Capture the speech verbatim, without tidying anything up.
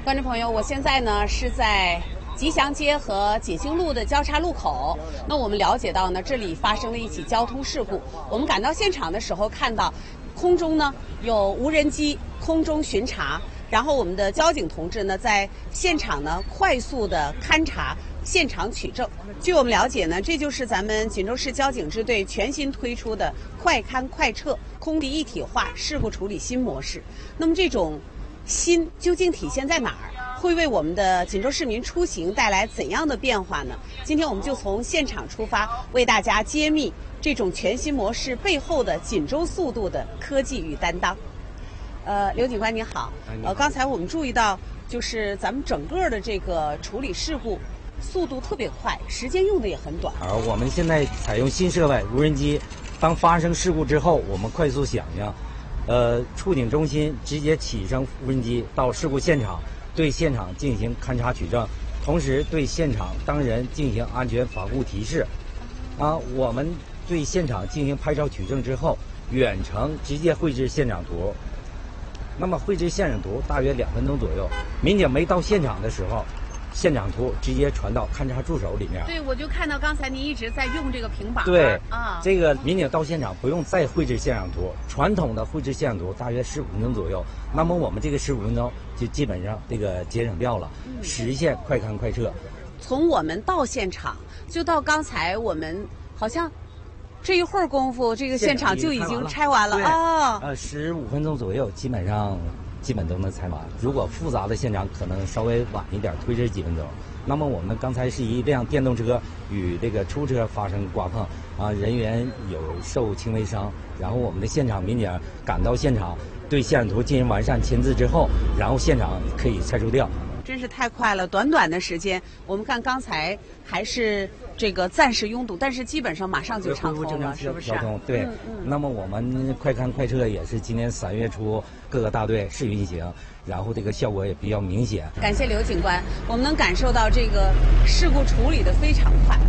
观众朋友，我现在呢是在吉祥街和锦兴路的交叉路口。那我们了解到呢，这里发生了一起交通事故。我们赶到现场的时候，看到空中呢有无人机空中巡查，然后我们的交警同志呢在现场呢快速的勘查现场取证。据我们了解呢，这就是咱们锦州市交警支队全新推出的快勘快测空地一体化事故处理新模式。那么这种新究竟体现在哪儿？会为我们的锦州市民出行带来怎样的变化呢？今天我们就从现场出发，为大家揭秘这种全新模式背后的锦州速度的科技与担当。呃，刘警官您好，呃，刚才我们注意到，就是咱们整个的这个处理事故速度特别快，时间用的也很短。 而我们现在采用新设备无人机，当发生事故之后，我们快速响应。呃，处警中心直接启程无人机到事故现场，对现场进行勘查取证，同时对现场当人进行安全防护提示。啊，我们对现场进行拍照取证之后，远程直接绘制现场图。那么绘制现场图大约两分钟左右，民警没到现场的时候，现场图直接传到勘查助手里面。 对，我就看到刚才您一直在用这个平板。 对啊， 这个民警到现场不用再绘制现场图，传统的绘制现场图大约十五分钟左右。那么我们这个十五分钟就基本上这个节省掉了，嗯、实现快勘快测。 从我们到现场，就到刚才我们好像这一会儿功夫，这个现场就已经拆完了啊。 呃，十五分钟左右，基本上。基本都能拆完。如果复杂的现场可能稍微晚一点，推迟几分钟。那么我们刚才是一辆电动车与这个出租车发生刮碰，啊，人员有受轻微伤。然后我们的现场民警赶到现场，对现场图进行完善签字之后，然后现场可以拆除掉。 真是太快了，短短的时间，我们看刚才还是这个暂时拥堵，但是基本上马上就畅通了，是不是？ 交通对、嗯嗯。那么我们快勘快测也是今年三月初各个大队试运行，然后这个效果也比较明显。 感谢刘警官，我们能感受到这个事故处理的非常快。